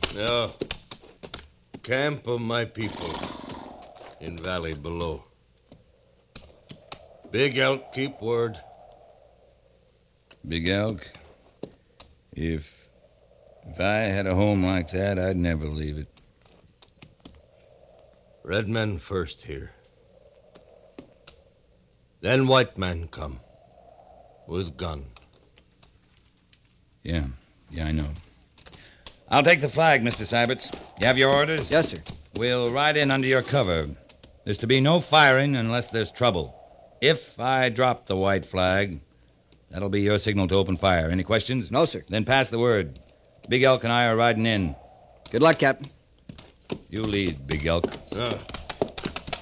No. Camp of my people in valley below. Big Elk, keep word. Big Elk, if I had a home like that, I'd never leave it. Red men first here. Then white men come. With gun. Yeah, I know. I'll take the flag, Mr. Syberts. You have your orders? Yes, sir. We'll ride in under your cover. There's to be no firing unless there's trouble. If I drop the white flag, that'll be your signal to open fire. Any questions? No, sir. Then pass the word. Big Elk and I are riding in. Good luck, Captain. You lead, Big Elk.